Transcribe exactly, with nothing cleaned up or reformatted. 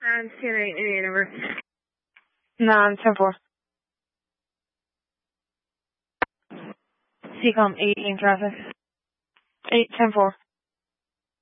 nine ten eight, any number. nine ten four. C COM eight in traffic. eight ten four.